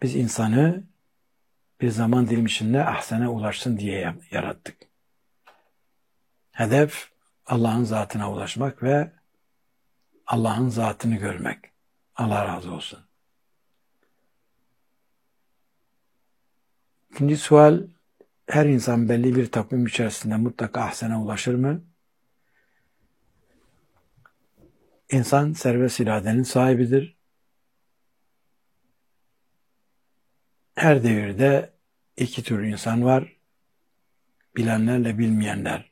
Biz insanı bir zaman dilimi içinde ahsene ulaşsın diye yarattık. Hedef Allah'ın zatına ulaşmak ve Allah'ın zatını görmek. Allah razı olsun. İkinci sual, her insan belli bir takvim içerisinde mutlaka ahsene ulaşır mı? İnsan serbest iradenin sahibidir. Her devirde iki tür insan var. Bilenlerle bilmeyenler.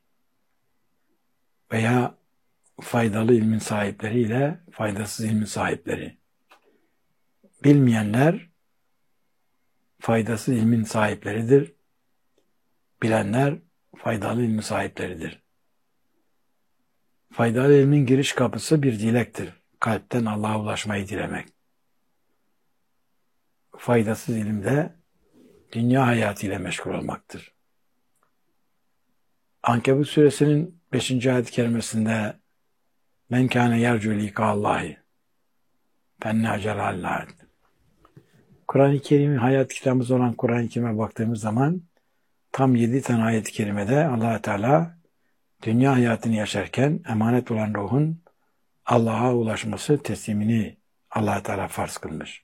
Veya faydalı ilmin sahipleriyle faydasız ilmin sahipleri. Bilmeyenler faydasız ilmin sahipleridir. Bilenler faydalı ilmin sahipleridir. Faydalı ilmin giriş kapısı bir dilektir. Kalpten Allah'a ulaşmayı dilemek. Faydasız ilim de dünya hayatıyla meşgul olmaktır. Ankebut suresinin 5. ayet-i kerimesinde men kâne yercu likâllâhi fenne acelâllâhi. Kur'an-ı Kerim'in hayat kitabımız olan Kur'an-ı Kerim'e baktığımız zaman tam 7 tane ayet-i kerimede Allah Teala dünya hayatını yaşarken emanet olan ruhun Allah'a ulaşması teslimini Allah Teala farz kılmış.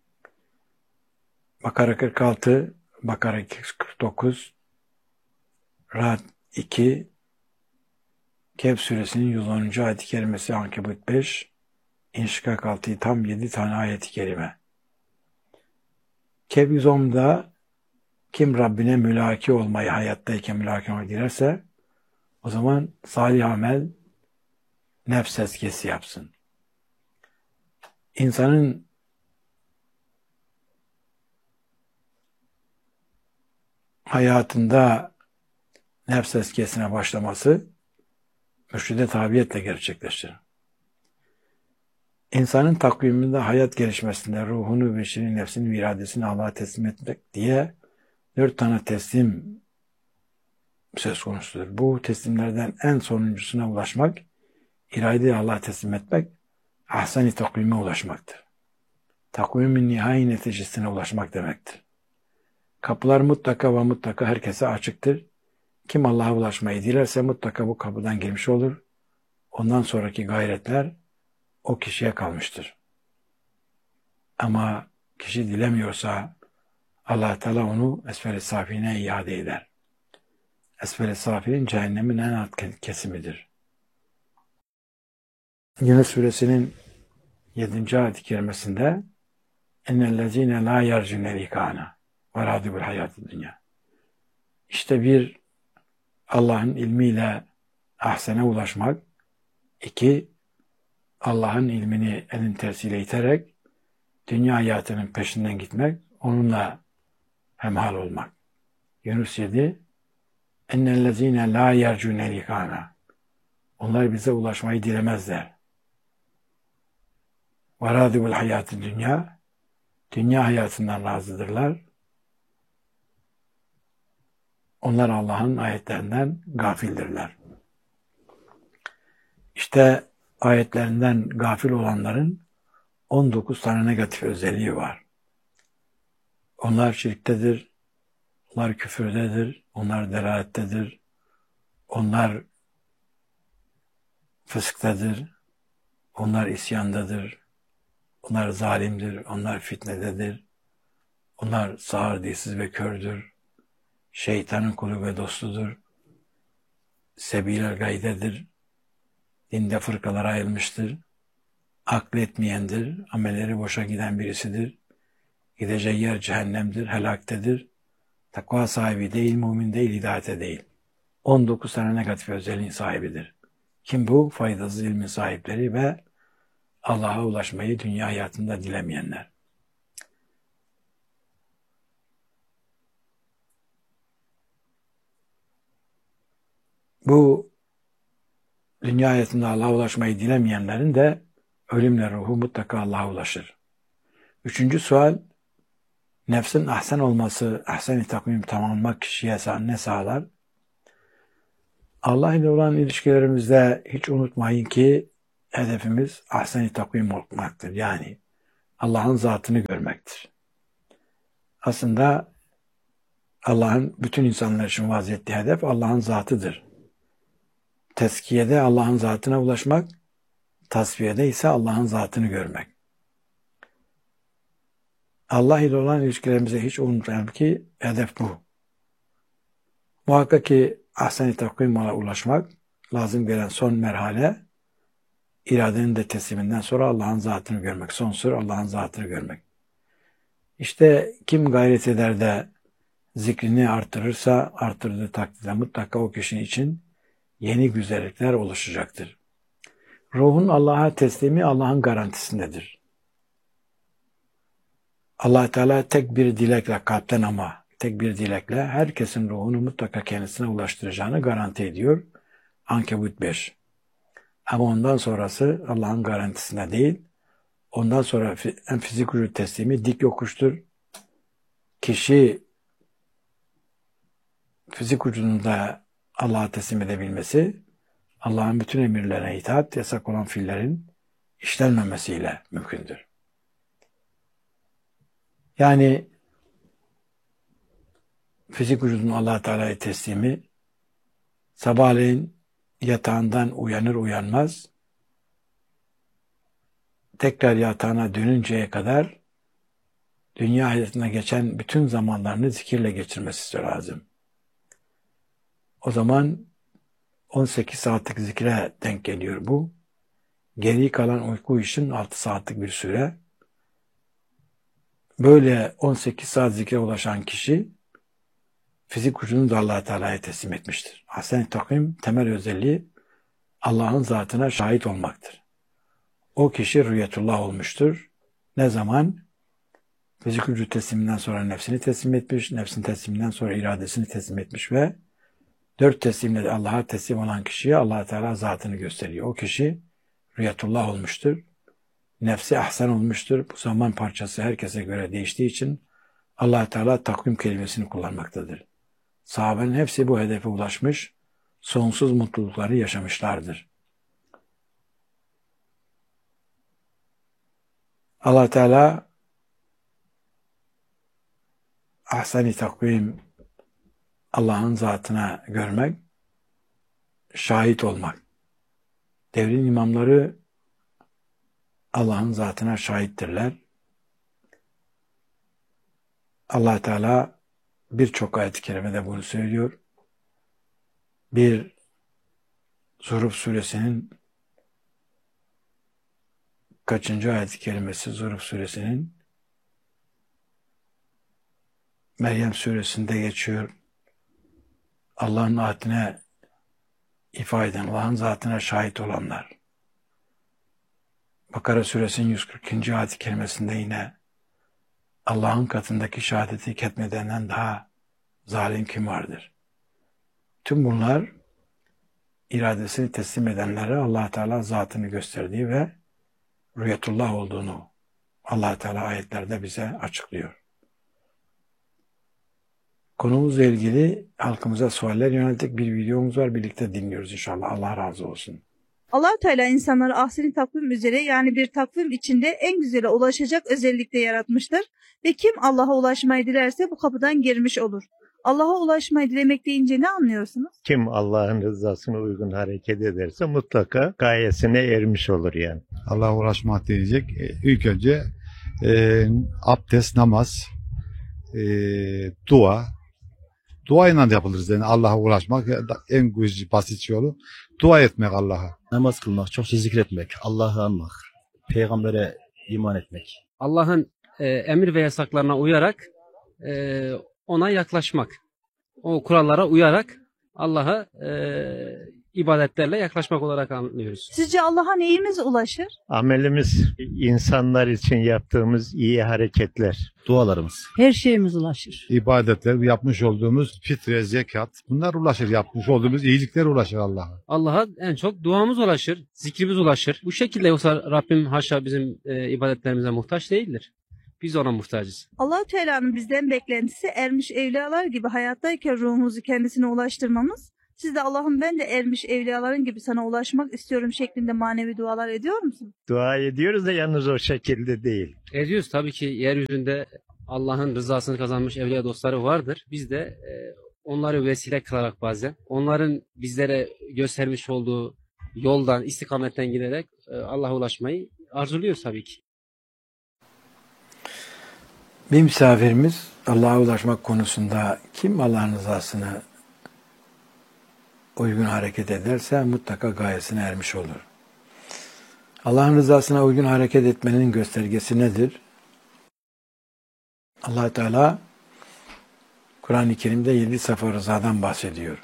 Bakara 46, Bakara 249, Ra'd 2, Kehf suresinin 110. ayet-i kerimesi, Ankebut 5, İnşikak 6'yı tam 7 tane ayet-i kerime. Kehf 110'da kim Rabbine mülaki olmayı, hayattayken mülaki olmayı dilerse o zaman salih amel nefs tezkiyesi yapsın. İnsanın hayatında nefs tezkiyesine başlaması mürşide tabiyetle gerçekleşir. İnsanın takviminde hayat gelişmesinde ruhunu, beşerin, nefsini ve iradesini Allah'a teslim etmek diye 4 tane teslim söz konusudur. Bu teslimlerden en sonuncusuna ulaşmak, iradeyi Allah'a teslim etmek, ahsen-i takvime ulaşmaktır. Takvimin nihai neticesine ulaşmak demektir. Kapılar mutlaka ve mutlaka herkese açıktır. Kim Allah'a ulaşmayı dilerse mutlaka bu kapıdan girmiş olur. Ondan sonraki gayretler o kişiye kalmıştır. Ama kişi dilemiyorsa Allah Teala onu esfel-i safine iade eder. Esfel-i safilin cehennemin en alt kesimidir. Yunus suresinin 7. ayet-i kerimesinde ennellezine la yercune likâna ve râdibul hayâtı dünya. İşte bir, Allah'ın ilmiyle ahsene ulaşmak. 2, Allah'ın ilmini elin tersiyle iterek dünya hayatının peşinden gitmek, onunla hemhal olmak. Yunus 7, ennellezine la yercune likâna. Onlar bize ulaşmayı dilemezler. Ve râdibul hayâtı dünya. Dünya hayatından razıdırlar. Onlar Allah'ın ayetlerinden gafildirler. İşte ayetlerinden gafil olanların 19 tane negatif özelliği var. Onlar şirktedir, onlar küfürdedir, onlar delalettedir, onlar fısktadır, onlar isyandadır, onlar zalimdir, onlar fitnededir, onlar sağır, dilsiz ve kördür, şeytanın kulu ve dostudur, sebil-el gaydedir, dinde fırkalara ayrılmıştır, akletmeyendir, amelleri boşa giden birisidir, gideceği yer cehennemdir, helaktedir, takva sahibi değil, mümin değil, hidayete değil. 19 tane negatif özelliğin sahibidir. Kim bu? Faydasız ilmin sahipleri ve Allah'a ulaşmayı dünya hayatında dilemeyenler. Bu dünya hayatında Allah'a ulaşmayı dilemeyenlerin de ölümle ruhu mutlaka Allah'a ulaşır. 3. sual, nefsin ahsen olması, ahsen-i takvim tamamlamak kişiye ne sağlar? Allah ile olan ilişkilerimizde hiç unutmayın ki hedefimiz ahsen-i takvim olmaktır. Yani Allah'ın zatını görmektir. Aslında Allah'ın bütün insanlar için vaaz ettiği hedef Allah'ın zatıdır. Tezkiyede Allah'ın zatına ulaşmak, tasfiyede ise Allah'ın zatını görmek. Allah ile olan ilişkilerimize hiç unutmayalım ki hedef bu. Muhakkak ki ahsen-i takvimala ulaşmak lazım gelen son merhale, iradenin de tesliminden sonra Allah'ın zatını görmek. Son sır Allah'ın zatını görmek. İşte kim gayret eder de zikrini artırırsa, artırdığı takdirde mutlaka o kişinin için yeni güzellikler oluşacaktır. Ruhun Allah'a teslimi Allah'ın garantisindedir. Allah Teala tek bir dilekle, kalpten ama tek bir dilekle herkesin ruhunu mutlaka kendisine ulaştıracağını garanti ediyor. Ankebut 5. Ama ondan sonrası Allah'ın garantisinde değil. Ondan sonra en fizik vücut teslimi dik yokuştur. Kişi fizik vücudunda Allah'a teslim edebilmesi, Allah'ın bütün emirlerine itaat, yasak olan fiillerin işlenmemesiyle mümkündür. Yani fizik vücudun Allah Teala'ya teslimi, sabahleyin yatağından uyanır uyanmaz, tekrar yatağına dönünceye kadar dünya hayatına geçen bütün zamanlarını zikirle geçirmesi lazım. O zaman 18 saatlik zikre denk geliyor bu. Geri kalan uyku için 6 saatlik bir süre. Böyle 18 saat zikre ulaşan kişi fizik vücudunu da Allah Teala'ya teslim etmiştir. Ahsen-i takvim temel özelliği Allah'ın zatına şahit olmaktır. O kişi rüyetullah olmuştur. Ne zaman? Fizik vücut tesliminden sonra nefsini teslim etmiş, nefsin tesliminden sonra iradesini teslim etmiş ve 4 teslimle de Allah'a teslim olan kişiye Allah Teala zatını gösteriyor. O kişi rüyetullah olmuştur. Nefsi ahsen olmuştur. Bu zaman parçası herkese göre değiştiği için Allah Teala takvim kelimesini kullanmaktadır. Sahabenin hepsi bu hedefe ulaşmış, sonsuz mutlulukları yaşamışlardır. Allah Teala ahsen-i takvim, Allah'ın zatına görmek, şahit olmak. Devrin imamları Allah'ın zatına şahittirler. Allah Teala birçok ayet-i kerimede bunu söylüyor. Bir Zuhruf suresinin kaçıncı ayet-i kerimesi? Zuhruf suresinin Meryem suresinde geçiyor. Allah'ın adine ifade eden, Allah'ın zatına şahit olanlar. Bakara suresinin 140. ayet-i kerimesinde yine Allah'ın katındaki şehadeti ketmedenden daha zalim kim vardır? Tüm bunlar iradesini teslim edenlere Allah Teala zatını gösterdiği ve rüyetullah olduğunu Allah Teala ayetlerde bize açıklıyor. Konumuzla ilgili halkımıza sualler yönelttik bir videomuz var. Birlikte dinliyoruz inşallah. Allah razı olsun. Allah Teala insanları ahsen-i takvim üzere, yani bir takvim içinde en güzele ulaşacak özellikle yaratmıştır. Ve kim Allah'a ulaşmayı dilerse bu kapıdan girmiş olur. Allah'a ulaşmayı dilemek deyince ne anlıyorsunuz? Kim Allah'ın rızasına uygun hareket ederse mutlaka gayesine ermiş olur yani. Allah'a ulaşmak diyecek. İlk önce abdest, namaz, dua. Duayla yapılır yani Allah'a ulaşmak en basit yolu. Dua etmek Allah'a. Namaz kılmak, çokça zikretmek, Allah'ı anmak, peygambere iman etmek. Allah'ın emir ve yasaklarına uyarak ona yaklaşmak. O kurallara uyarak Allah'a ibadetlerle yaklaşmak olarak anlıyoruz. Sizce Allah'a neyimiz ulaşır? Amelimiz, insanlar için yaptığımız iyi hareketler. Dualarımız. Her şeyimiz ulaşır. İbadetler, yapmış olduğumuz fitre, zekat, bunlar ulaşır. Yapmış olduğumuz iyilikler ulaşır Allah'a. Allah'a en çok duamız ulaşır, zikrimiz ulaşır. Bu şekilde yoksa Rabbim haşa bizim ibadetlerimize muhtaç değildir. Biz ona muhtacız. Allah Teala'nın bizden beklentisi ermiş evliyalar gibi hayattayken ruhumuzu kendisine ulaştırmamız. Siz de Allah'ım ben de ermiş evliyaların gibi sana ulaşmak istiyorum şeklinde manevi dualar ediyor musun? Dua ediyoruz da yalnız o şekilde değil. Ediyoruz tabii ki yeryüzünde Allah'ın rızasını kazanmış evliya dostları vardır. Biz de onları vesile kılarak bazen onların bizlere göstermiş olduğu yoldan, istikametten giderek Allah'a ulaşmayı arzuluyoruz tabii ki. Bir misafirimiz Allah'a ulaşmak konusunda kim Allah'ın rızasına uygun hareket ederse mutlaka gayesine ermiş olur. Allah'ın rızasına uygun hareket etmenin göstergesi nedir? Allah Teala Kur'an-ı Kerim'de 7 sefer rızadan bahsediyor.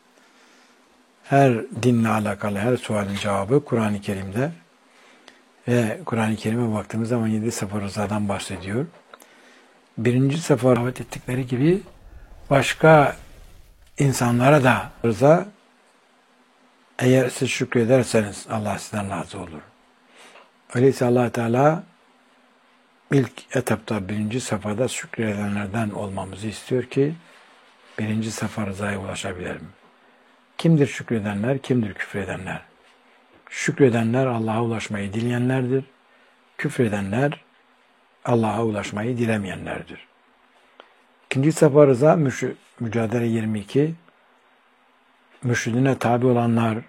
Her dinle alakalı her sualin cevabı Kur'an-ı Kerim'de ve Kur'an-ı Kerim'e baktığımız zaman 7 sefer rızadan bahsediyor. Birinci sefer davet ettikleri gibi başka insanlara da rıza, eğer siz şükrederseniz Allah sizden razı olur. Öyleyse Allah Teala ilk etapta birinci safhada şükredenlerden olmamızı istiyor ki birinci safha rızaya ulaşabilirim. Kimdir şükredenler, kimdir küfredenler? Şükredenler Allah'a ulaşmayı dileyenlerdir. Küfredenler Allah'a ulaşmayı dilemeyenlerdir. İkinci safha rıza Mücadele 22. Mürşidine tabi olanlar,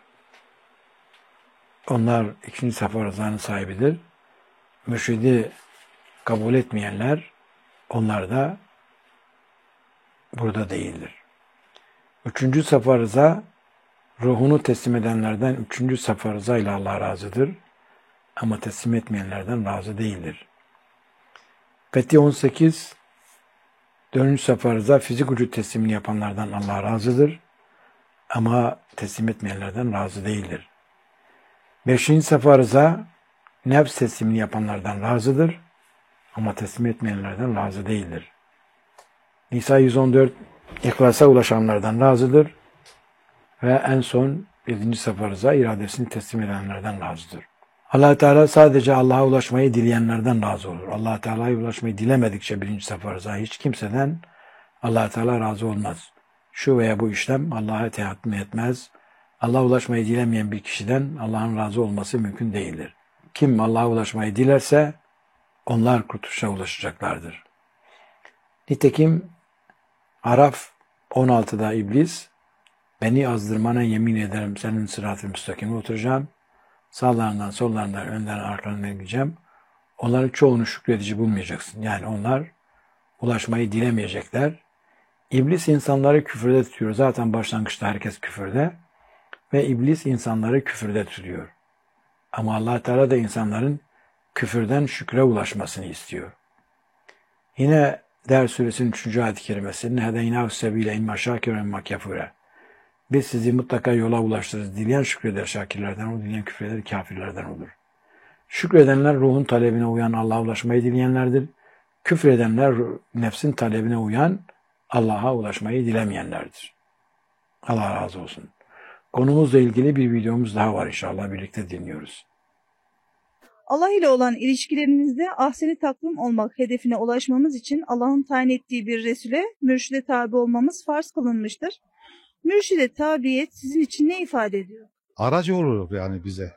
onlar ikinci safha rızanın sahibidir. Mürşidi kabul etmeyenler, onlar da burada değildir. Üçüncü safha rıza, ruhunu teslim edenlerden üçüncü safha rıza ile Allah razıdır. Ama teslim etmeyenlerden razı değildir. Fethi 18, dördüncü safha rıza, fizik vücut teslimini yapanlardan Allah razıdır. Ama teslim etmeyenlerden razı değildir. Beşinci safha rıza, nefs teslimini yapanlardan razıdır. Ama teslim etmeyenlerden razı değildir. Nisa 114, İhlasa ulaşanlardan razıdır. Ve en son 7. safha rıza, iradesini teslim edenlerden razıdır. Allah Teala sadece Allah'a ulaşmayı dileyenlerden razı olur. Allah Teala'ya ulaşmayı dilemedikçe birinci safha rıza hiç kimseden Allah Teala razı olmaz. Şu veya bu işlem Allah'a teatüm etmez. Allah'a ulaşmayı dilemeyen bir kişiden Allah'ın razı olması mümkün değildir. Kim Allah'a ulaşmayı dilerse onlar kurtuluşa ulaşacaklardır. Nitekim Araf 16'da iblis, beni azdırmana yemin ederim senin sırat-ı müstakime oturacağım. Sağlarından, sollarından, önden, arkalarından gideceğim. Onların çoğunu şükredici bulmayacaksın. Yani onlar ulaşmayı dilemeyecekler. İblis insanları küfürde tutuyor. Zaten başlangıçta herkes küfürde. Ve iblis insanları küfürde tutuyor. Ama Allah Teala da insanların küfürden şükre ulaşmasını istiyor. Yine Der Suresinin 3. ayet-i kerimesinde هَدَيْنَاهُ السَّب۪يلَ اِمَّا شَاكِرًا اِمَّا كَفُورًا. Biz sizi mutlaka yola ulaştırırız. Dileyen şükreder şakirlerden olur, dileyen küfreder kafirlerden olur. Şükredenler ruhun talebine uyan Allah'a ulaşmayı dileyenlerdir. Küfredenler nefsin talebine uyan Allah'a ulaşmayı dilemeyenlerdir. Allah razı olsun. Konumuzla ilgili bir videomuz daha var inşallah. Birlikte dinliyoruz. Allah ile olan ilişkilerimizde ahseni takvim olmak hedefine ulaşmamız için Allah'ın tayin ettiği bir Resul'e, mürşide tabi olmamız farz kılınmıştır. Mürşide tabiyet sizin için ne ifade ediyor? Aracı olur yani bize.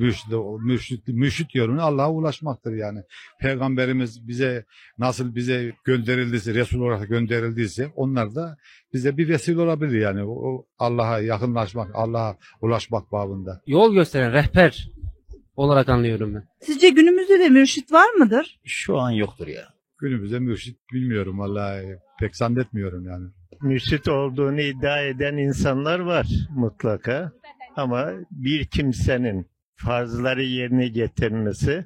Mürşit yolunu Allah'a ulaşmaktır yani. Peygamberimiz bize gönderildiyse, Resul olarak gönderildiyse onlar da bize bir vesile olabilir yani. O Allah'a yakınlaşmak, Allah'a ulaşmak babında. Yol gösteren rehber olarak anlıyorum ben. Sizce günümüzde de mürşit var mıdır? Şu an yoktur ya. Günümüzde mürşit bilmiyorum vallahi pek zannetmiyorum yani. Mürşit olduğunu iddia eden insanlar var mutlaka. Ama bir kimsenin farzları yerine getirmesi,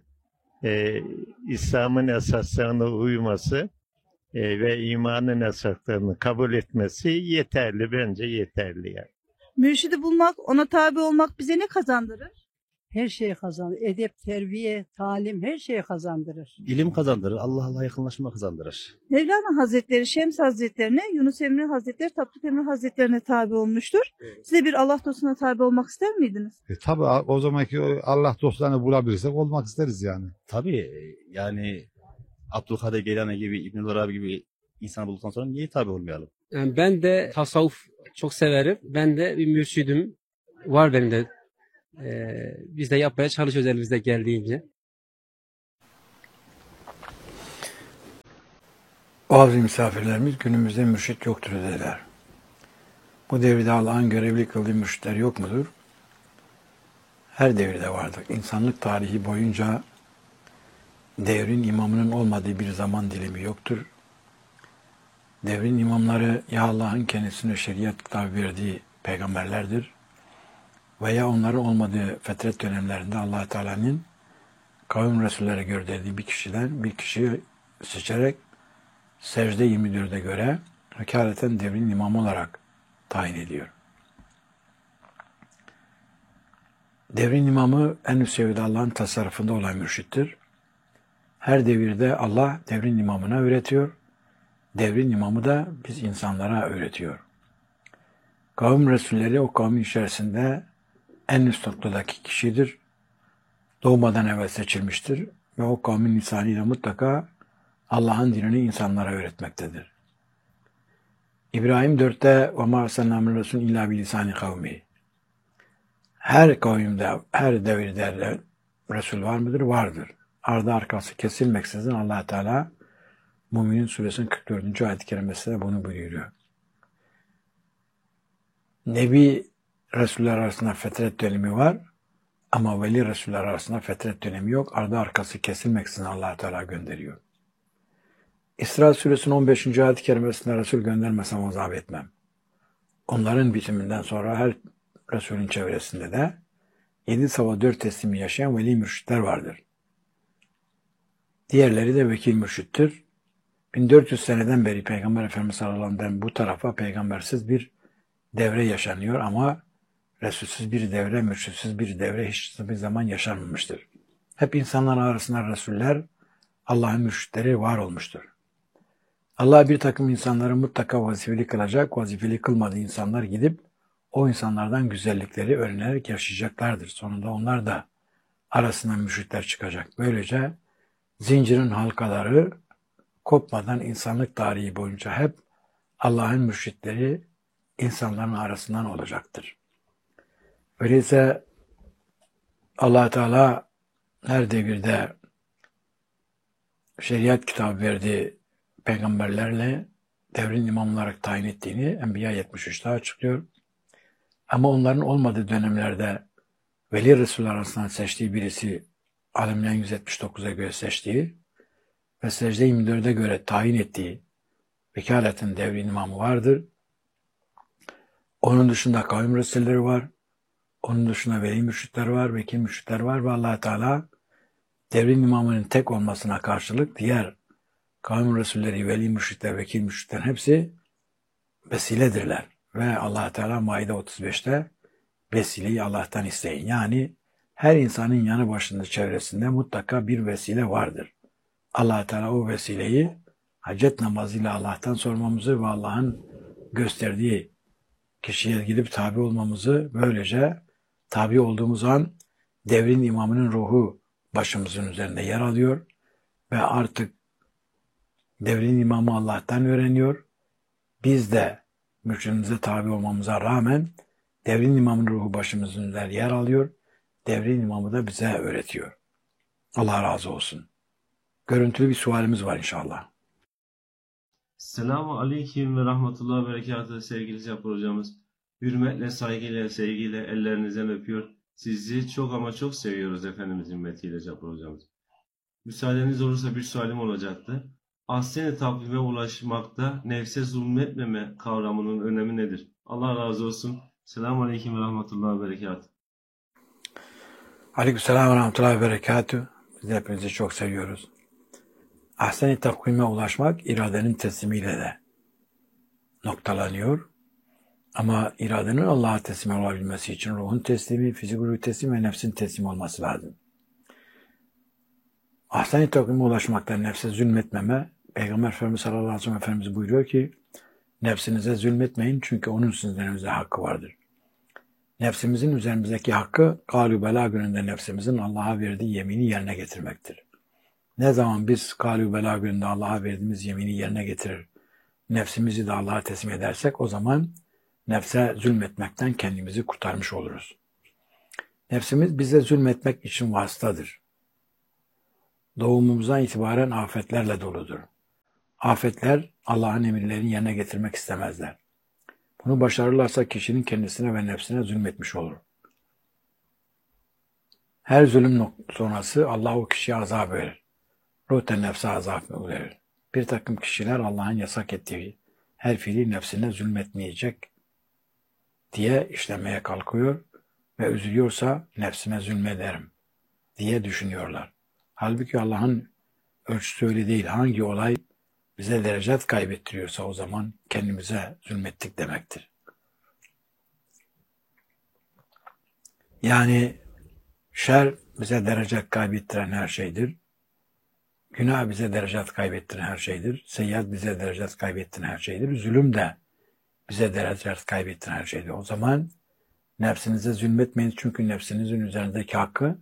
İslam'ın esaslarına uyması ve imanın esaslarını kabul etmesi yeterli, bence yeterli yani. Mürşidi bulmak, ona tabi olmak bize ne kazandırır? Her şeyi kazandırır. Edep, terbiye, talim her şeyi kazandırır. İlim kazandırır, Allah'a yakınlaşma kazandırır. Mevlana Hazretleri Şems Hazretlerine, Yunus Emre Hazretleri Tapduk Emre Hazretlerine tabi olmuştur. Size bir Allah dostuna tabi olmak ister miydiniz? Tabii o zamanki Allah dostlarını bulabilirsek olmak isteriz yani. Tabii yani Abdülkadir Geylani gibi, İbnül Arabi gibi insan bulduktan sonra niye tabi olmayalım? Yani ben de tasavvuf çok severim. Ben de bir mürşidim var benim de. Biz de yapmaya çalışıyoruz elimizde geldiğince. Bazı misafirlerimiz günümüzde mürşit yoktur dediler. Bu devirde Allah'ın görevli kıldığı mürşitler yok mudur? Her devirde vardır. İnsanlık tarihi boyunca devrin imamının olmadığı bir zaman dilimi yoktur. Devrin imamları ya Allah'ın kendisine şeriat kitabı verdiği peygamberlerdir veya onların olmadığı fetret dönemlerinde Allah Teala'nın kavim Resulleri gönderdiği bir kişiden bir kişiyi seçerek secde 24'e göre vekaleten devrin imamı olarak tayin ediyor. Devrin imamı en üst seviyede Allah'ın tasarrufunda olan mürşittir. Her devirde Allah devrin imamına öğretiyor. Devrin imamı da biz insanlara öğretiyor. Kavim Resulleri o kavmin içerisinde en üst noktadaki kişidir. Doğmadan evvel seçilmiştir ve o kavmin lisanıyla mutlaka Allah'ın dinini insanlara öğretmektedir. İbrahim 4'te وَمَا أَرْسَلْنَا مِنْ رَسُولٍ اِلَّا بِلِسَانِ قَوْمِهِ Her kavimde, her devirde Resul var mıdır? Vardır. Ardı arkası kesilmeksizin Allah Teala Müminin Suresinin 44. ayet-i kerimesinde bunu buyuruyor. Nebi Resuller arasında fetret dönemi var ama veli Resuller arasında fetret dönemi yok. Ardı arkası kesilmeksizin Allah Teala gönderiyor. İsra Suresinin 15. ayet-i kerimesinde Resul göndermesem azap etmem. Onların bitiminden sonra her Resulün çevresinde de 7 sava 4 teslimi yaşayan veli mürşitler vardır. Diğerleri de vekil mürşittir. 1400 seneden beri Peygamber Efendimiz sallallahu aleyhi ve sellem bu tarafa peygambersiz bir devre yaşanıyor ama Resulsüz bir devre, mürşitsiz bir devre hiçbir zaman yaşanmamıştır. Hep insanlar arasında Resuller, Allah'ın mürşitleri var olmuştur. Allah bir takım insanları mutlaka vazifeli kılacak, vazifeli kılmadığı insanlar gidip o insanlardan güzellikleri öğrenerek yaşayacaklardır. Sonunda onlar da arasından mürşitler çıkacak. Böylece zincirin halkaları kopmadan insanlık tarihi boyunca hep Allah'ın mürşitleri insanların arasından olacaktır. Öyleyse Allah Teala her devirde şeriat kitabı verdiği peygamberlerle devrin imam olarak tayin ettiğini Enbiya 73'te açıklıyor. Ama onların olmadığı dönemlerde veli Resuller arasından seçtiği birisi Alemden 179'a göre seçtiği ve secde 24'e göre tayin ettiği vekaletin devrin imamı vardır. Onun dışında kavim Resulleri var. Onun dışında veli mürşitler var, vekil mürşitler var ve Allah Teala devrin imamının tek olmasına karşılık diğer kavim Resulleri, veli mürşitler, vekil mürşitler hepsi vesiledirler. Ve Allah Teala Maide 35'te vesileyi Allah'tan isteyin. Yani her insanın yanı başında çevresinde mutlaka bir vesile vardır. Allah Teala o vesileyi hacet namazıyla Allah'tan sormamızı ve Allah'ın gösterdiği kişiye gidip tabi olmamızı, böylece tabi olduğumuz an devrin imamının ruhu başımızın üzerinde yer alıyor ve artık devrin imamı Allah'tan öğreniyor. Biz de mürşidimize tabi olmamıza rağmen devrin imamının ruhu başımızın üzerinde yer alıyor. Devrin imamı da bize öğretiyor. Allah razı olsun. Görüntülü bir sualimiz var inşallah. Selamun Aleyküm ve Rahmetullah ve Berekatuhu sevgili Cappar hocamız. Hürmetle, saygıyla, sevgiyle ellerinizden öpüyor. Sizi çok ama çok seviyoruz Efendimiz himmetiyle Cappar hocamız. Müsaadeniz olursa bir sualim olacaktı. Ahsen-i takvime ulaşmakta nefse zulmetmeme kavramının önemi nedir? Allah razı olsun. Selamun Aleyküm ve Rahmetullah ve Berekatuhu. Aleykümselam ve Rahmetullah ve Berekatuhu. Biz de hepinizi çok seviyoruz. Ahsen-i takvime ulaşmak iradenin teslimiyle de noktalanıyor. Ama iradenin Allah'a teslim olabilmesi için ruhun teslimi, fizik ruhu teslim ve nefsin teslim olması lazım. Ahsen-i takvime ulaşmakta nefse zulmetmeme, Peygamber Efendimiz sallallahu aleyhi ve sellem Efendimiz buyuruyor ki, nefsinize zulmetmeyin çünkü onun sizin üzerinizde hakkı vardır. Nefsimizin üzerimizdeki hakkı, Kâlû Belâ gününde nefsimizin Allah'a verdiği yemini yerine getirmektir. Ne zaman biz Kâlû Belâ gününde Allah'a verdiğimiz yemini yerine getirir, nefsimizi de Allah'a teslim edersek, o zaman nefse zulmetmekten kendimizi kurtarmış oluruz. Nefsimiz bize zulmetmek için vasıtadır. Doğumumuzdan itibaren afetlerle doludur. Afetler Allah'ın emirlerini yerine getirmek istemezler. Bunu başarırlarsa kişinin kendisine ve nefsine zulmetmiş olur. Her zulüm sonrası Allah o kişiye azap verir. Ruhten nefse azap verir. Bir takım kişiler Allah'ın yasak ettiği her fiili nefsine zulmetmeyecek diye işlemeye kalkıyor ve üzülüyorsa nefsime zulmederim diye düşünüyorlar. Halbuki Allah'ın ölçüsü öyle değil. Hangi olay bize derecat kaybettiriyorsa o zaman kendimize zulmettik demektir. Yani şer bize derecat kaybettiren her şeydir. Günah bize derecat kaybettiren her şeydir. Seyyiat bize derecat kaybettiren her şeydir. Zulüm de bize derecat kaybettiren her şeydir. O zaman nefsinize zulmetmeyin çünkü nefsinizin üzerindeki hakkı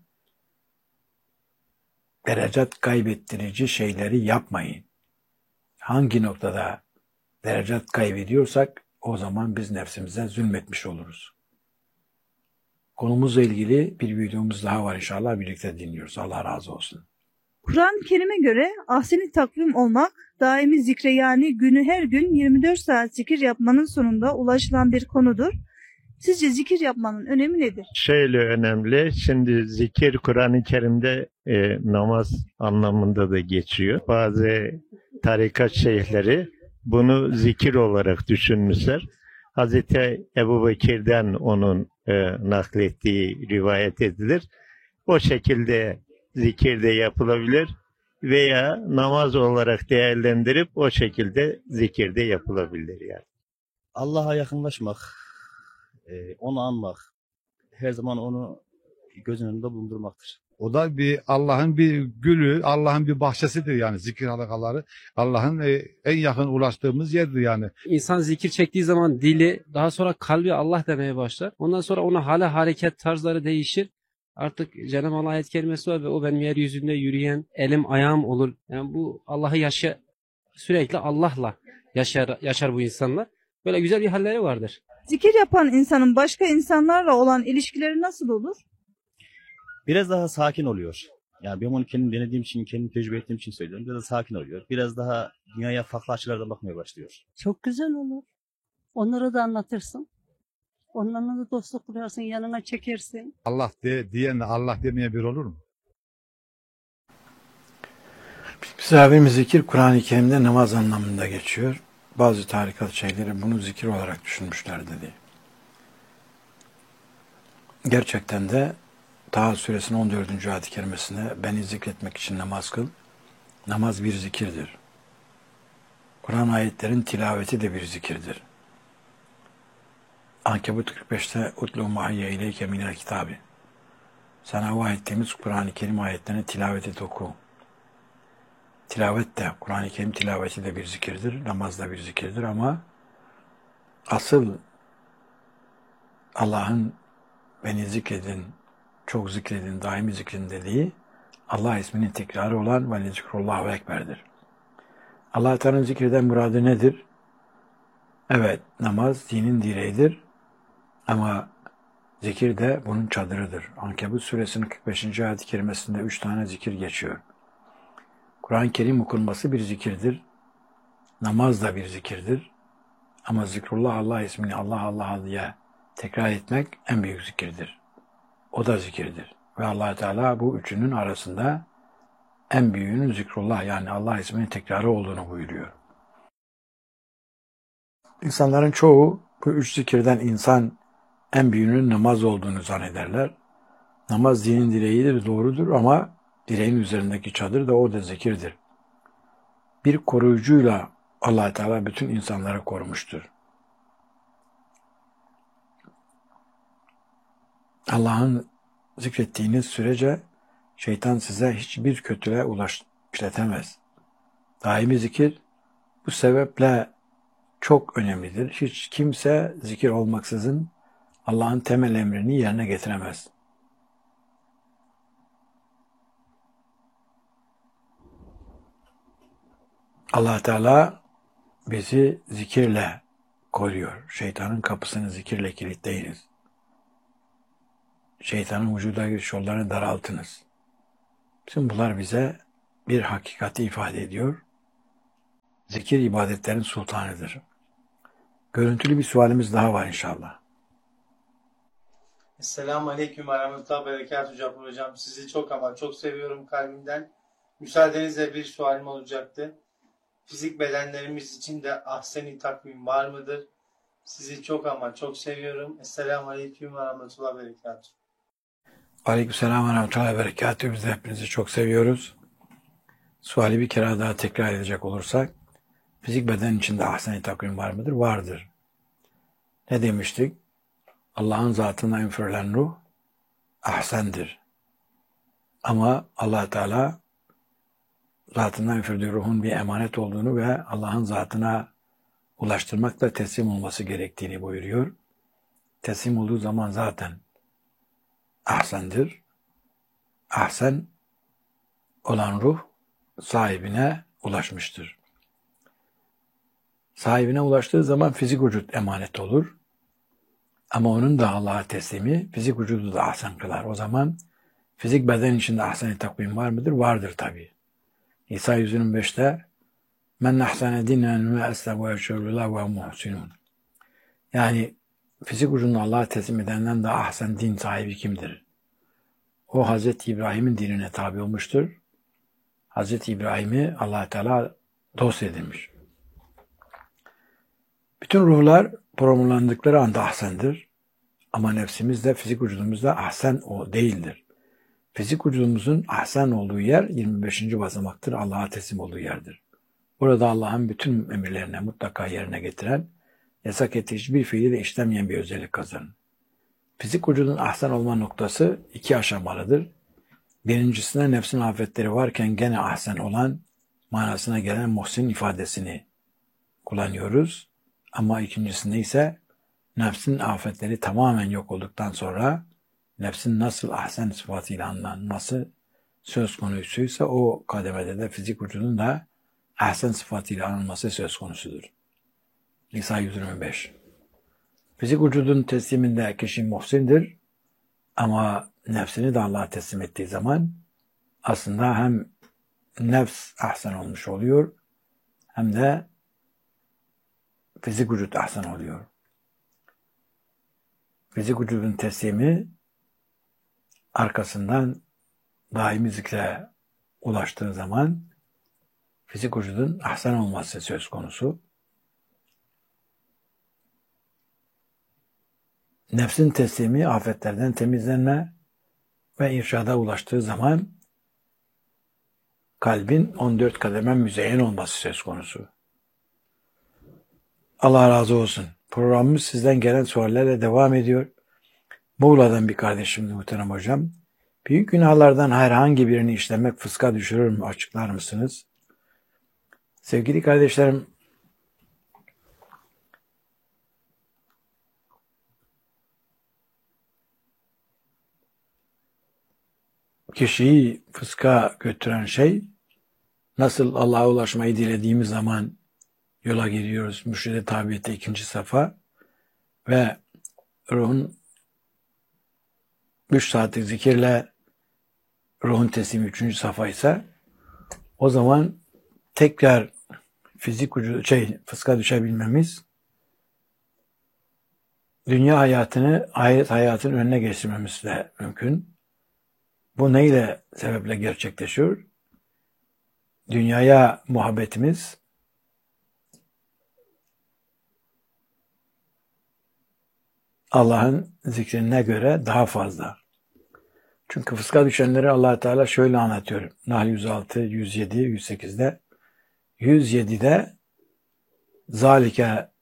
derecat kaybettirici şeyleri yapmayın. Hangi noktada derecat kaybediyorsak o zaman biz nefsimize zulmetmiş oluruz. Konumuzla ilgili bir videomuz daha var inşallah birlikte dinliyoruz. Allah razı olsun. Kur'an-ı Kerim'e göre ahseni takvim olmak, daimi zikre yani günü her gün 24 saat zikir yapmanın sonunda ulaşılan bir konudur. Sizce zikir yapmanın önemi nedir? Şöyle önemli. Şimdi zikir Kur'an-ı Kerim'de namaz anlamında da geçiyor. Bazı tarikat şeyhleri bunu zikir olarak düşünmüşler. Hazreti Ebubekir'den onun naklettiği rivayet edilir. O şekilde zikir de yapılabilir veya namaz olarak değerlendirip o şekilde zikir de yapılabilir yani. Allah'a yakınlaşmak, onu anmak, her zaman onu göz önünde bulundurmaktır. O da bir Allah'ın bir gülü, Allah'ın bir bahçesidir yani zikir halakaları. Allah'ın en yakın ulaştığımız yerdir yani. İnsan zikir çektiği zaman dili, daha sonra kalbi Allah demeye başlar. Ondan sonra onun hala hareket tarzları değişir. Artık Cenab-ı Allah ayet kelimesi var ve o benim yeryüzünde yürüyen elim ayağım olur. Yani bu Allah'ı sürekli Allah'la yaşar bu insanlar. Böyle güzel bir halleri vardır. Zikir yapan insanın başka insanlarla olan ilişkileri nasıl olur? Biraz daha sakin oluyor. Yani ben onu kendim denediğim için, kendim tecrübe ettiğim için söylüyorum. Biraz daha sakin oluyor. Biraz daha dünyaya farklı açılardan bakmaya başlıyor. Çok güzel olur. Onlara da anlatırsın. Onlarla da dostluk kurarsın, yanına çekersin. Allah diyenle Allah demeye bir olur mu? Misafirimiz zikir Kur'an-ı Kerim'de namaz anlamında geçiyor. Bazı tarikat şeyleri bunu zikir olarak düşünmüşler dedi. Gerçekten de Taha suresinin 14. ayet-i kerimesinde beni zikretmek için namaz kıl. Namaz bir zikirdir. Kur'an ayetlerin tilaveti de bir zikirdir. Ankebut 45'te utlu mahiyye ileyke minel kitabi. Sana vahyettiğimiz Kur'an-ı Kerim ayetlerini tilavet et oku. Tilavet de, Kur'an-ı Kerim tilaveti de bir zikirdir. Namaz da bir zikirdir ama asıl Allah'ın beni zikredin, çok zikredin, daimi zikredin dediği Allah isminin tekrarı olan ve zikrullahu ekberdir. Allah Teala'nın zikreden muradı nedir? Evet, namaz dinin direğidir ama zikir de bunun çadırıdır. Ankebut suresinin 45. ayet-i kerimesinde 3 tane zikir geçiyor. Kur'an-ı Kerim okunması bir zikirdir. Namaz da bir zikirdir. Ama zikrullah Allah ismini Allah Allah diye tekrar etmek en büyük zikirdir. O da zikirdir. Ve Allah Teala bu üçünün arasında en büyüğünün zikrullah yani Allah isminin tekrarı olduğunu buyuruyor. İnsanların çoğu bu üç zikirden en büyüğünün namaz olduğunu zannederler. Namaz dinin direğidir, doğrudur ama direğin üzerindeki çadır da o da zikirdir. Bir koruyucuyla Allah Teala bütün insanları korumuştur. Allah'ın zikrettiğiniz sürece şeytan size hiçbir kötülüğe işletemez. Daimi zikir bu sebeple çok önemlidir. Hiç kimse zikir olmaksızın Allah'ın temel emrini yerine getiremez. Allah Teala bizi zikirle koruyor. Şeytanın kapısını zikirle kilitleyiniz. Şeytanın vücuda giriş yollarını daraltınız. Bütün bunlar bize bir hakikati ifade ediyor. Zikir ibadetlerin sultanıdır. Görüntülü bir sualimiz daha var inşallah. Esselamu Aleyküm ve Rahmetullah Berekatuhu Cabbar Hocam. Sizi çok ama çok seviyorum kalbimden. Müsaadenizle bir sualim olacaktı. Fizik bedenlerimiz için de ahsen-i takvim var mıdır? Sizi çok ama çok seviyorum. Esselamu Aleyküm ve Rahmetullah Berekatuhu. Aleykümselam ve rahmetullahi ve berekatuhu. Biz de hepinizi çok seviyoruz. Suali bir kere daha tekrar edecek olursak, fizik beden içinde ahsen-i takvim var mıdır? Vardır. Ne demiştik? Allah'ın zatına üfürülen ruh ahsendir. Ama Allah Teala zatından üfürdüğü ruhun bir emanet olduğunu ve Allah'ın zatına ulaştırmakla teslim olması gerektiğini buyuruyor. Teslim olduğu zaman zaten ahsendir. Ahsen olan ruh sahibine ulaşmıştır. Sahibine ulaştığı zaman fizik vücut emanet olur. Ama onun da Allah'a teslimi fizik vücudu da ahsen kılar. O zaman fizik beden içinde ahsen-i takvim var mıdır? Vardır tabii. İsa 125'te men ahsene dinen ve esle ve eşerullah ve muhsinun. Yani fizik vücudunu Allah'a teslim edenden daha ahsen din sahibi kimdir? O Hazreti İbrahim'in dinine tabi olmuştur. Hazreti İbrahim'i Allah Teala dost edilmiş. Bütün ruhlar programlandıkları anda ahsendir. Ama nefsimiz de fizik vücudumuzda ahsen o değildir. Fizik vücudumuzun ahsen olduğu yer 25. basamaktır. Allah'a teslim olduğu yerdir. Burada Allah'ın bütün emirlerine mutlaka yerine getiren, yasak ettiği hiçbir fiili de işlemeyen bir özellik kazanır. Fizik vücudun ahsen olma noktası 2 aşamalıdır. Birincisinde nefsin afetleri varken gene ahsen olan manasına gelen muhsin ifadesini kullanıyoruz. Ama ikincisinde ise nefsin afetleri tamamen yok olduktan sonra nefsin nasıl ahsen sıfatıyla anlanması söz konusuysa o kademede de fizik vücudun da ahsen sıfatıyla anılması söz konusudur. Nisa 125. Fizik vücudun tesliminde kişi muhsindir ama nefsini de Allah'a teslim ettiği zaman aslında hem nefs ahsen olmuş oluyor hem de fizik vücut ahsen oluyor. Fizik vücudun teslimi arkasından daimi zikre ulaştığı zaman fizik vücudun ahsen olması söz konusu. Nefsin teslimi afetlerden temizlenme ve irşada ulaştığı zaman kalbin 14 kademe müzeyyen olması söz konusu. Allah razı olsun. Programımız sizden gelen suallerle devam ediyor. Muğla'dan bir kardeşimdi muhterem hocam. Büyük günahlardan herhangi birini işlemek fıska düşürür mü? Açıklar mısınız? Sevgili kardeşlerim, kişiyi fıska götüren şey, nasıl Allah'a ulaşmayı dilediğimiz zaman yola giriyoruz. Mürşid-i Tabiyet'te 2. safa ve ruhun 3 saatlik zikirle ruhun teslimi 3. safa ise o zaman tekrar fizik fıska düşebilmemiz, dünya hayatını ahiret hayatının önüne geçirmemiz de mümkün. Bu neyle sebeple gerçekleşiyor? Dünyaya muhabbetimiz Allah'ın zikrine göre daha fazla. Çünkü fıska düşenleri Allah Teala şöyle anlatıyor. Nahl 106, 107, 108'de 107'de zalike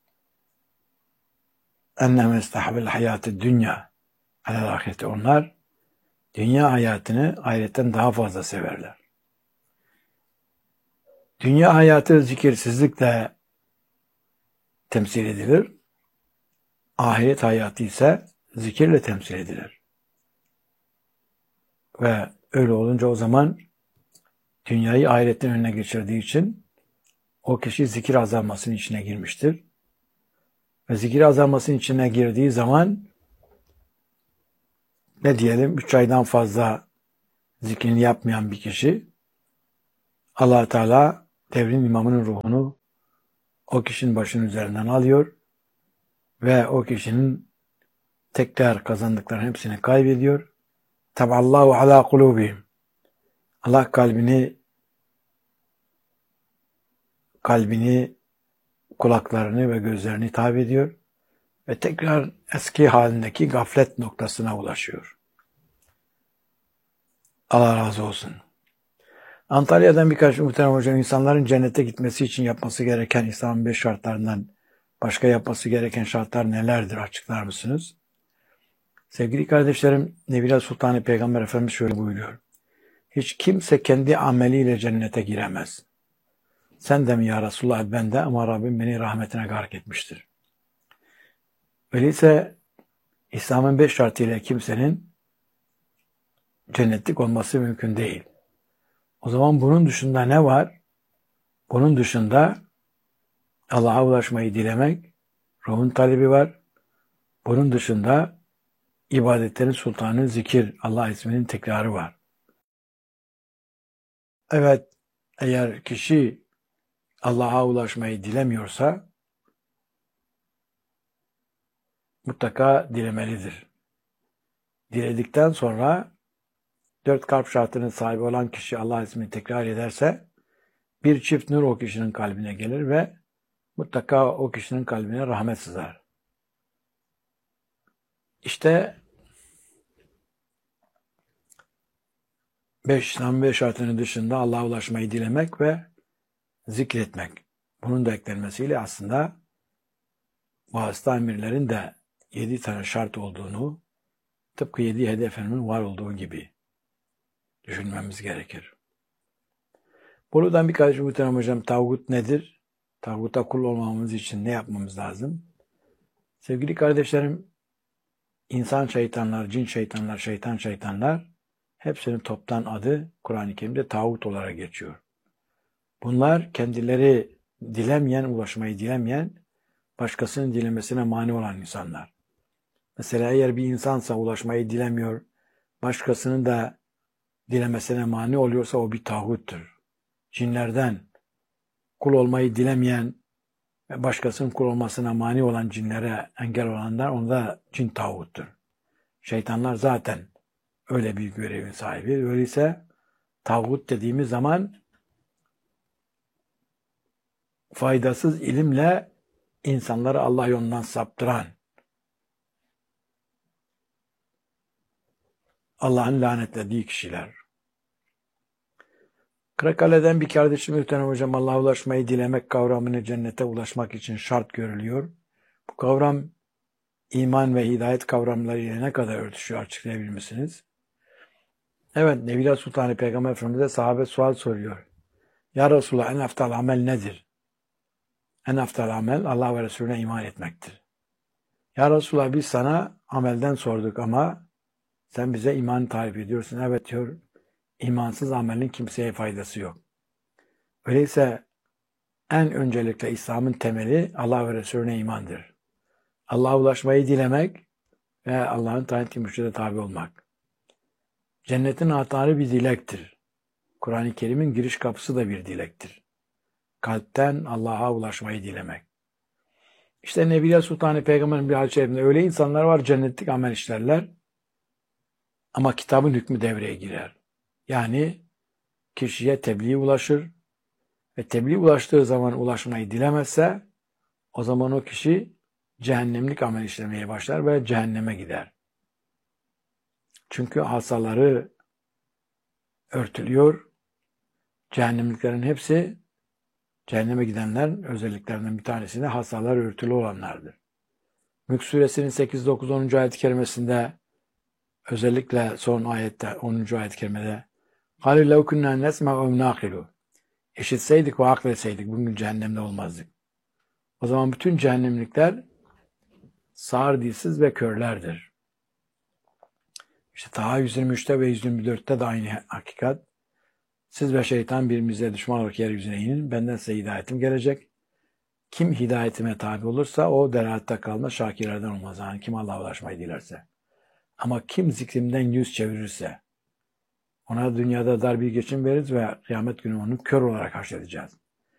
ennem estahvel hayatı dünya alel ahireti, onlar dünya hayatını ahiretten daha fazla severler. Dünya hayatı zikirsizlikle temsil edilir. Ahiret hayatı ise zikirle temsil edilir. Ve öyle olunca o zaman dünyayı ahiretin önüne geçirdiği için o kişi zikir azalmasının içine girmiştir. Ve zikir azalmasının içine girdiği zaman ne diyelim 3 aydan fazla zikrini yapmayan bir kişi Allah Teala devrin imamının ruhunu o kişinin başının üzerinden alıyor ve o kişinin tekrar kazandıklarının hepsini kaybediyor. Taballahu ala kulubihim. Allah kalbini, kulaklarını ve gözlerini tabi ediyor ve tekrar eski halindeki gaflet noktasına ulaşıyor. Allah razı olsun. Antalya'dan birkaç muhterem hocam, insanların cennete gitmesi için yapması gereken İslam'ın 5 şartlarından başka yapması gereken şartlar nelerdir, açıklar mısınız? Sevgili kardeşlerim, Nebiler Sultanı Peygamber Efendimiz şöyle buyuruyor. Hiç kimse kendi ameliyle cennete giremez. Sen de mi ya Resulullah, ben de, ama Rabbim beni rahmetine gark etmiştir. Öyleyse İslam'ın 5 şartıyla kimsenin cennetlik olması mümkün değil. O zaman bunun dışında ne var? Bunun dışında Allah'a ulaşmayı dilemek, ruhun talebi var. Bunun dışında ibadetlerin sultanı zikir, Allah isminin tekrarı var. Evet, eğer kişi Allah'a ulaşmayı dilemiyorsa mutlaka dilemelidir. Diledikten sonra 4 kalp şartının sahibi olan kişi Allah ismini tekrar ederse bir çift nur o kişinin kalbine gelir ve mutlaka o kişinin kalbine rahmet sızar. İşte 5 İslam 5 şartının dışında Allah'a ulaşmayı dilemek ve zikretmek. Bunun da eklenmesiyle aslında vasıta emirlerin de 7 tane şart olduğunu, tıpkı 7 hedefinin var olduğu gibi düşünmemiz gerekir. Buradan birkaç muhterem hocam, tağut nedir? Tağuta kul olmamız için ne yapmamız lazım? Sevgili kardeşlerim, insan şeytanlar, cin şeytanlar, şeytanlar hepsinin toptan adı Kur'an-ı Kerim'de tağut olarak geçiyor. Bunlar kendileri ulaşmayı dilemeyen, başkasının dilemesine mani olan insanlar. Mesela eğer bir insansa ulaşmayı dilemiyor, başkasının da dilemesine mani oluyorsa o bir tağuttur. Cinlerden kul olmayı dilemeyen ve başkasının kul olmasına mani olan cinlere engel olanlar, onda cin tağuttur. Şeytanlar zaten öyle bir görevin sahibi. Öyleyse tağut dediğimiz zaman faydasız ilimle insanları Allah yolundan saptıran, Allah'ın lanetlediği kişiler. Kırakkale'den bir kardeşim muhterem hocam, Allah'a ulaşmayı dilemek kavramını cennete ulaşmak için şart görülüyor. Bu kavram iman ve hidayet kavramları ile ne kadar örtüşüyor, açıklayabilir misiniz? Evet, Nebiler Sultanı Peygamber Efendimiz'e sahabe sual soruyor. Ya Resulallah, en aftal amel nedir? En aftal amel Allah ve Resulüne iman etmektir. Ya Resulallah, biz sana amelden sorduk ama sen bize iman tarif ediyorsun. Evet diyor, imansız amelin kimseye faydası yok. Öyleyse en öncelikle İslam'ın temeli Allah ve Resulüne imandır. Allah'a ulaşmayı dilemek ve Allah'ın tayin ettiği mürşide tabi olmak. Cennetin anahtarı bir dilektir. Kur'an-ı Kerim'in giriş kapısı da bir dilektir. Kalpten Allah'a ulaşmayı dilemek. İşte Nebiler Sultanı Peygamber'in bir hadis-i şerifinde öyle insanlar var, cennetlik amel işlerler ama kitabın hükmü devreye girer. Yani kişiye tebliğ ulaşır ve tebliğ ulaştığı zaman ulaşmayı dilemezse o zaman o kişi cehennemlik amel işlemeye başlar ve cehenneme gider. Çünkü hasaları örtülüyor. Cehennemliklerin hepsi, cehenneme gidenlerin özelliklerinden bir tanesi de hasalar örtülü olanlardır. Mülk Suresinin 8, 9, 10. ayet-i kerimesinde, özellikle son ayette 10. ayet-i kerimede قَالُوا لَوْ كُنَّا نَسْمَعُ اَوْ İşitseydik ve akletseydik bugün cehennemde olmazdık. O zaman bütün cehennemlikler sağır, dilsiz ve körlerdir. İşte Taha 123'te ve 124'te de aynı hakikat. Siz ve şeytan birbirimize düşman olarak yeryüzüne inin. Benden size hidayetim gelecek. Kim hidayetime tabi olursa o delalatte kalmaz, şakirlerden olmaz. Yani kim Allah'a ulaşmayı dilerse. Ama kim zikrimden yüz çevirirse ona dünyada dar bir geçim veririz ve kıyamet günü onu kör olarak haşredeceğiz.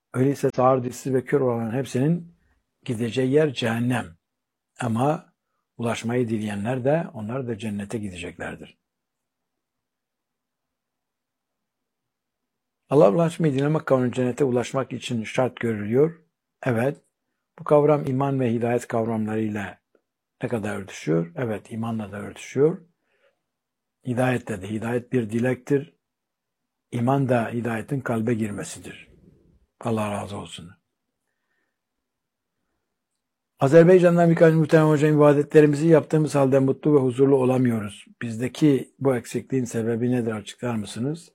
Öyleyse sağır, dilsiz ve kör olanların hepsinin gideceği yer cehennem. Ama ulaşmayı dileyenler de onlar da cennete gideceklerdir. Allah'a ulaşmayı dilemek kavramı cennete ulaşmak için şart görülüyor. Evet, bu kavram iman ve hidayet kavramlarıyla ne kadar örtüşüyor? Evet, imanla da örtüşüyor. Hidayetle de. Hidayet bir dilektir. İman da hidayetin kalbe girmesidir. Allah razı olsun. Azerbaycan'dan birkaç muhterem hocam ibadetlerimizi yaptığımız halde mutlu ve huzurlu olamıyoruz. Bizdeki bu eksikliğin sebebi nedir açıklar mısınız?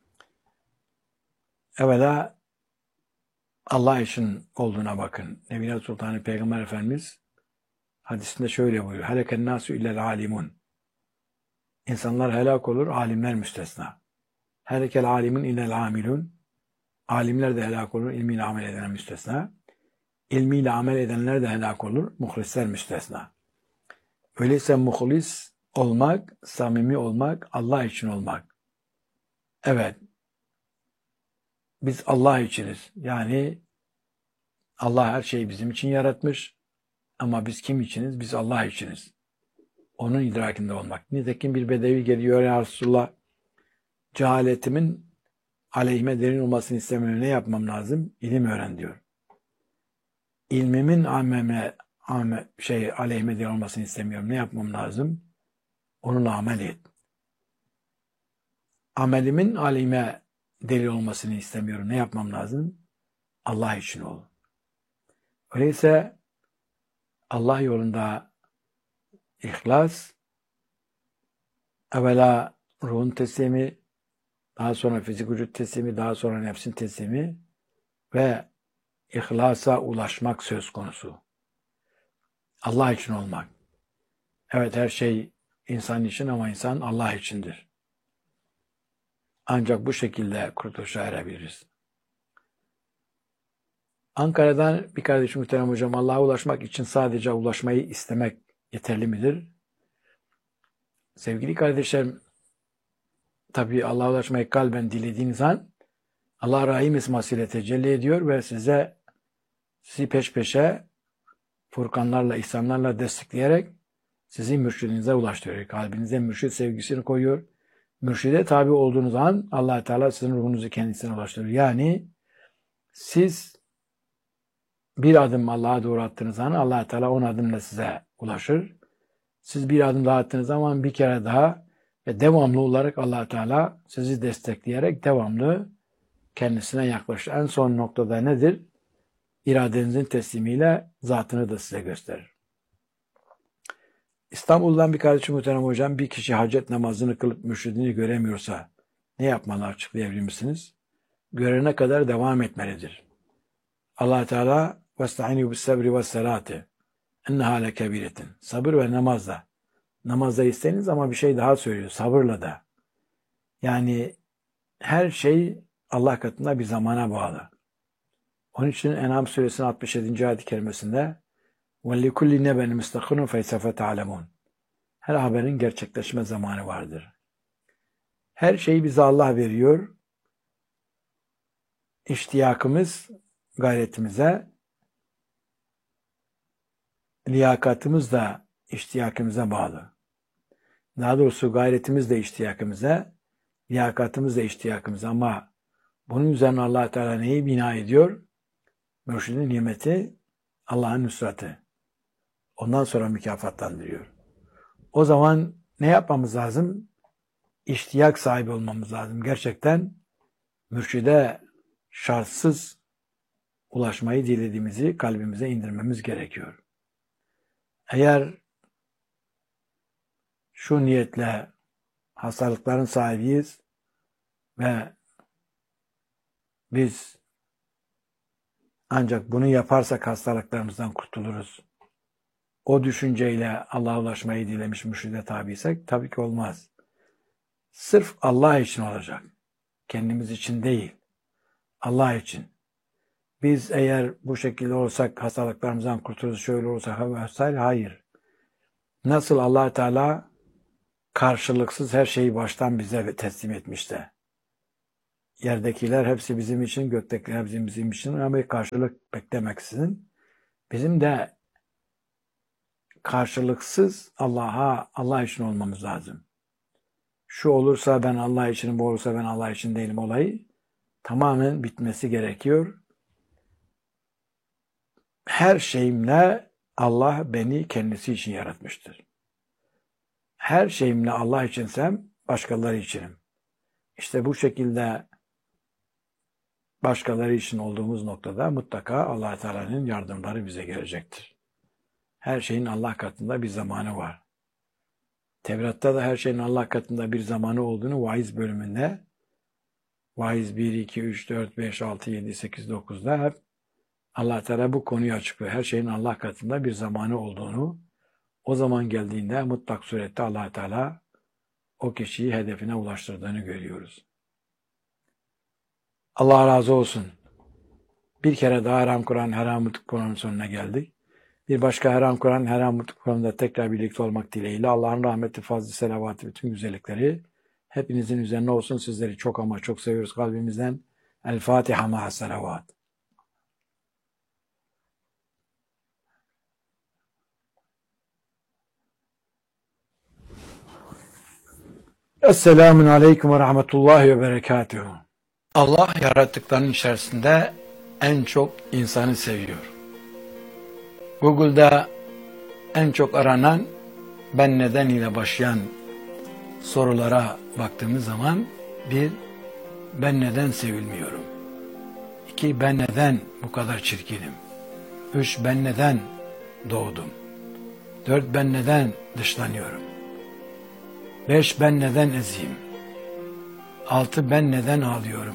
Evvela Allah için olduğuna bakın. Nebine Sultanı Peygamber Efendimiz hadisinde şöyle buyuruyor. Heleken nasu illel alimun. İnsanlar helak olur, alimler müstesna. Helekel alimun illel amilun. Alimler de helak olur, ilmiyle amel edenler müstesna. İlmiyle amel edenler de helak olur, muhlisler müstesna. Öyleyse muhlis olmak, samimi olmak, Allah için olmak. Evet, biz Allah içiniz. Yani Allah her şeyi bizim için yaratmış. Ama biz kim içiniz? Biz Allah içiniz. Onun idrakinde olmak. Nitekim bir bedevi geliyor ya Resulullah. Cehaletimin aleyhime derin olmasını istemiyorum. Ne yapmam lazım? İlim öğren diyor. İlmimin aleyhime derin olmasını istemiyorum. Ne yapmam lazım? Onunla amel et. Amelimin aleyhime delil olmasını istemiyorum. Ne yapmam lazım? Allah için ol. Öyleyse Allah yolunda ihlas, evvela ruhun teslimi, daha sonra fizik vücut teslimi, daha sonra nefsin teslimi ve ihlasa ulaşmak söz konusu. Allah için olmak. Evet, her şey insan için ama insan Allah içindir. Ancak bu şekilde kurtuluşa erebiliriz. Ankara'dan bir kardeşim muhterem hocam, Allah'a ulaşmak için sadece ulaşmayı istemek yeterli midir? Sevgili kardeşlerim, tabii Allah'a ulaşmayı kalben dilediğiniz an Allah Rahim ismasıyla tecelli ediyor ve sizi peş peşe furkanlarla, ihsanlarla destekleyerek sizi mürşidinize ulaştırıyor. Kalbinize mürşid sevgisini koyuyor. Mürşide tabi olduğunuz an Allah Teala sizin ruhunuzu kendisine ulaştırıyor. Yani siz bir adım Allah'a doğru attığınız zaman Allah Teala 10 adımla size ulaşır. Siz bir adım daha attığınız zaman bir kere daha ve devamlı olarak Allah Teala sizi destekleyerek devamlı kendisine yaklaşır. En son noktada nedir? İradenizin teslimiyle zatını da size gösterir. İstanbul'dan bir kardeşim muhterem hocam, bir kişi hacet namazını kılıp mürşidini göremiyorsa ne yapmalı açıklayabilir misiniz? Görene kadar devam etmelidir. Allah Teala vesta'inu bis sabri ves salati enneha lekebiretin. Sabır ve namazla. Namazda isteniz ama bir şey daha söylüyor. Sabırla da. Yani her şey Allah katında bir zamana bağlı. Onun için En'am suresinin 67. ayet-i kerimesinde وَلِكُلِّ نَبَنِ مُسْتَقِرٌ فَيْسَفَ تَعْلَمُونَ. Her haberin gerçekleşme zamanı vardır. Her şeyi bize Allah veriyor. İştiyakımız gayretimize, liyakatımız da iştiyakımıza bağlı. Daha doğrusu gayretimiz de iştiyakımıza, liyakatımız da iştiyakımıza, ama bunun üzerine Allah Teala neyi bina ediyor? Mürşidin nimeti, Allah'ın nusratı. Ondan sonra mükafatlandırıyor. O zaman ne yapmamız lazım? İştiyak sahibi olmamız lazım. Gerçekten mürşide şartsız ulaşmayı dilediğimizi kalbimize indirmemiz gerekiyor. Eğer şu niyetle hastalıkların sahibiyiz ve biz ancak bunu yaparsak hastalıklarımızdan kurtuluruz, o düşünceyle Allah'a ulaşmayı dilemiş mürşide tabiysek tabii ki olmaz. Sırf Allah için olacak. Kendimiz için değil. Allah için. Biz eğer bu şekilde olsak hastalıklarımızdan kurtuluruz, şöyle olursak vesaire, hayır. Nasıl Allah Teala karşılıksız her şeyi baştan bize teslim etmişti. yerdekiler hepsi bizim için, göktekiler hepsi bizim için ama bir karşılık beklemeksizin bizim de karşılıksız Allah için olmamız lazım. Şu olursa ben Allah için, bu olursa ben Allah için değilim olayı tamamen bitmesi gerekiyor. Her şeyimle Allah beni kendisi için yaratmıştır. Her şeyimle Allah içinsem başkaları içinim. İşte bu şekilde başkaları için olduğumuz noktada mutlaka Allah Teala'nın yardımları bize gelecektir. Her şeyin Allah katında bir zamanı var. Tevrat'ta da her şeyin Allah katında bir zamanı olduğunu Vaiz bölümünde Vaiz 1, 2, 3, 4, 5, 6, 7, 8, 9'da hep Allah Teala bu konuyu açıklıyor. Her şeyin Allah katında bir zamanı olduğunu, o zaman geldiğinde mutlak surette Allah Teala o kişiyi hedefine ulaştırdığını görüyoruz. Allah razı olsun. Bir kere daha Haram Kur'an, Haram Kur'an'ın sonuna geldik. Bir başka Haram Kur'an, Haram Kur'an'da tekrar birlikte olmak dileğiyle Allah'ın rahmeti, fazlı, selavatı, bütün güzellikleri hepinizin üzerine olsun. Sizleri çok ama çok seviyoruz kalbimizden. El Fatiha ma'a selavat. Esselamun Aleyküm ve Rahmetullahi ve Berekatuhu. Allah yarattıklarının içerisinde en çok insanı seviyor. Google'da en çok aranan ben neden ile başlayan sorulara baktığımız zaman bir, ben neden sevilmiyorum? 2, ben neden bu kadar çirkinim? 3, ben neden doğdum? 4, ben neden dışlanıyorum? 5, ben neden eziyim? 6, ben neden ağlıyorum?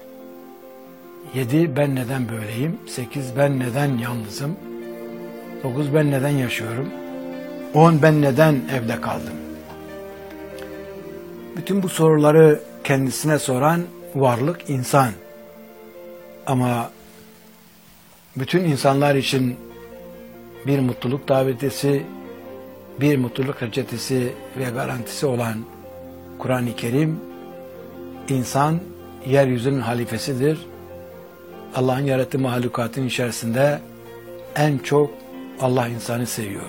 7, ben neden böyleyim? 8, ben neden yalnızım? 9, ben neden yaşıyorum? 10, ben neden evde kaldım? Bütün bu soruları kendisine soran varlık insan. Ama bütün insanlar için bir mutluluk davetisi, bir mutluluk reçetesi ve garantisi olan Kur'an-ı Kerim, insan yeryüzünün halifesidir. Allah'ın yarattığı mahlukatın içerisinde en çok Allah insanı seviyor.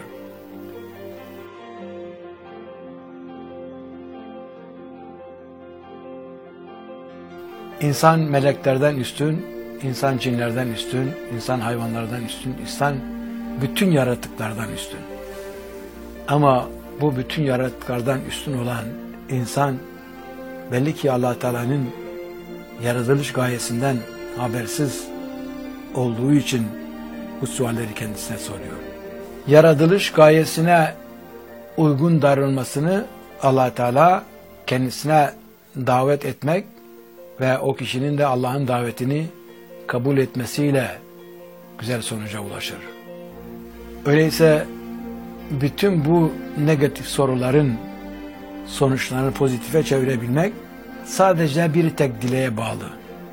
İnsan meleklerden üstün, insan cinlerden üstün, insan hayvanlardan üstün, insan bütün yaratıklardan üstün. Ama bu bütün yaratıklardan üstün olan insan belli ki Allah Teala'nın yaratılış gayesinden habersiz olduğu için bu sualleri kendisine soruyor. Yaratılış gayesine uygun davranmasını Allah Teala kendisine davet etmek ve o kişinin de Allah'ın davetini kabul etmesiyle güzel sonuca ulaşır. Öyleyse bütün bu negatif soruların sonuçlarını pozitife çevirebilmek sadece bir tek dileğe bağlı.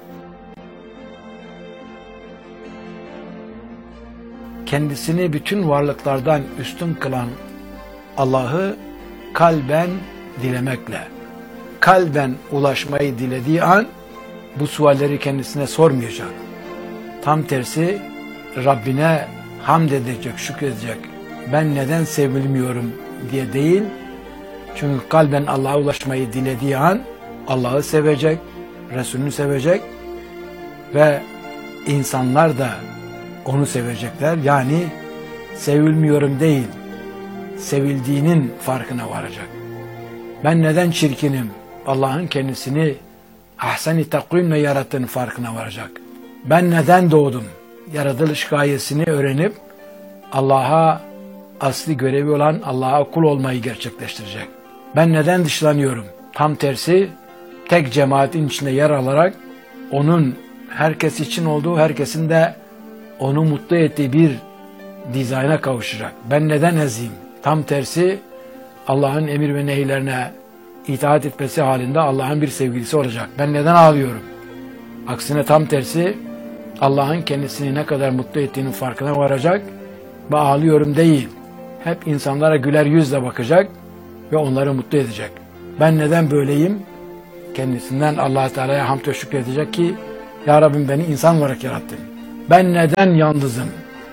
Kendisini bütün varlıklardan üstün kılan Allah'ı kalben dilemekle, kalben ulaşmayı dilediği an bu sualleri kendisine sormayacak. Tam tersi Rabbine hamd edecek, şükredecek. Ben neden sevilmiyorum diye değil. Çünkü kalben Allah'a ulaşmayı dilediği an Allah'ı sevecek, Resulünü sevecek ve insanlar da onu sevecekler. Yani sevilmiyorum değil, sevildiğinin farkına varacak. Ben neden çirkinim? Allah'ın kendisini ahsen-i takvimle yarattığının farkına varacak. Ben neden doğdum? Yaratılış gayesini öğrenip Allah'a asli görevi olan Allah'a kul olmayı gerçekleştirecek. Ben neden dışlanıyorum? Tam tersi tek cemaatin içinde yer alarak onun herkes için olduğu, herkesin de onu mutlu ettiği bir dizayna kavuşacak. Ben neden eziyim? Tam tersi Allah'ın emir ve nehirlerine itaat etmesi halinde Allah'ın bir sevgilisi olacak. Ben neden ağlıyorum? Aksine tam tersi Allah'ın kendisini ne kadar mutlu ettiğinin farkına varacak ve ağlıyorum değil. Hep insanlara güler yüzle bakacak ve onları mutlu edecek. Ben neden böyleyim? kendisinden Allah Teala'ya hamd ve şükredecek ki Ya Rabbim beni insan olarak yarattın. Ben neden yalnızım?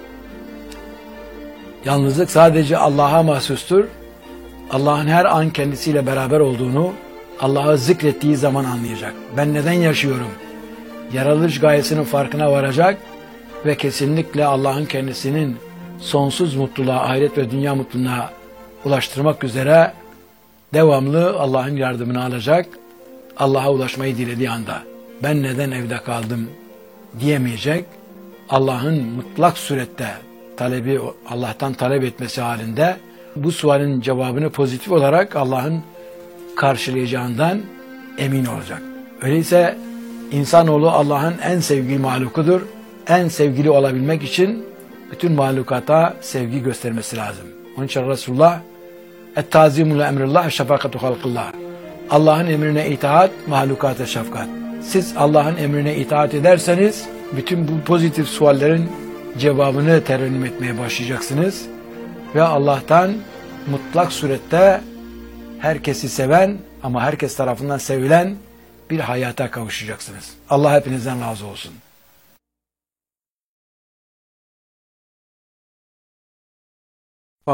Yalnızlık sadece Allah'a mahsustur. Allah'ın her an kendisiyle beraber olduğunu Allah'ı zikrettiği zaman anlayacak. Ben neden yaşıyorum? Yaratılış gayesinin farkına varacak ve kesinlikle Allah'ın kendisinin sonsuz mutluluğa, ahiret ve dünya mutluluğuna ulaştırmak üzere devamlı Allah'ın yardımını alacak. Allah'a ulaşmayı dilediği anda ben neden evde kaldım diyemeyecek. Allah'ın mutlak surette talebi, Allah'tan talep etmesi halinde bu sualin cevabını pozitif olarak Allah'ın karşılayacağından emin olacak. Öyleyse insanoğlu Allah'ın en sevgili mahlukudur. En sevgili olabilmek için bütün mahlukata sevgi göstermesi lazım. Onun için Resulullah "Et-tazimu li emrillah şefakatu halqillah." Allah'ın emrine itaat, mahlukata şefkat. Siz Allah'ın emrine itaat ederseniz bütün bu pozitif suallerin cevabını terennüm etmeye başlayacaksınız ve Allah'tan mutlak surette herkesi seven ama herkes tarafından sevilen bir hayata kavuşacaksınız. Allah hepinizden razı olsun.